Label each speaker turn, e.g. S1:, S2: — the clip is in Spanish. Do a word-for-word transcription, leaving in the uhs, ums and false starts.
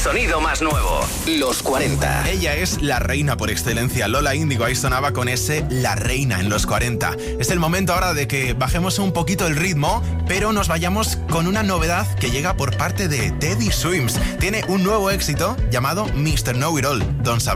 S1: sonido más nuevo. Los cuarenta.
S2: Ella es la reina por excelencia. Lola Índigo ahí sonaba con ese La Reina en los cuarenta. Es el momento ahora de que bajemos un poquito el ritmo, pero nos vayamos con una novedad que llega por parte de Teddy Swims. Tiene un nuevo éxito llamado mister Know It All. Don't Saber.